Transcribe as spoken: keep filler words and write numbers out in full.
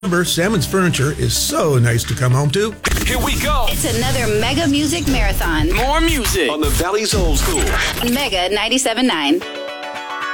Remember, Salmon's Furniture is so nice to come home to. Here we go. It's another Mega Music Marathon. More music on the Valley's Old School. Mega ninety-seven point nine.